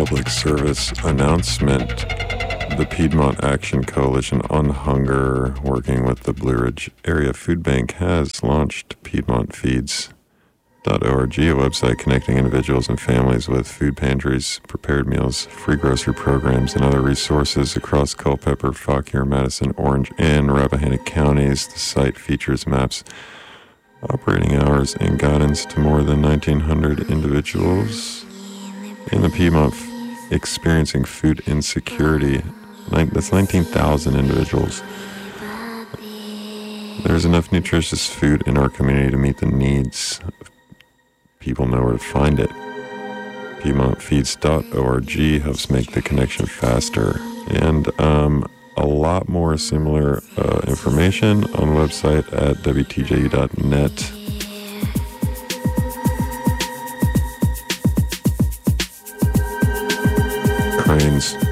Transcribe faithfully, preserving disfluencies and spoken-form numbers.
public service announcement. The Piedmont Action Coalition on Hunger, working with the Blue Ridge Area Food Bank, has launched Piedmont Feeds dot org, a website connecting individuals and families with food pantries, prepared meals, free grocery programs, and other resources across Culpeper, Fauquier, Madison, Orange, and Rappahannock counties. The site features maps, operating hours, and guidance to more than nineteen hundred individuals in the Piedmont f- experiencing food insecurity. That's nineteen thousand individuals. There's enough nutritious food in our community to meet the needs. People know where to find it. Piedmont Feeds dot org helps make the connection faster. And um, a lot more similar uh, information on the website at W T J U dot net. Cranes.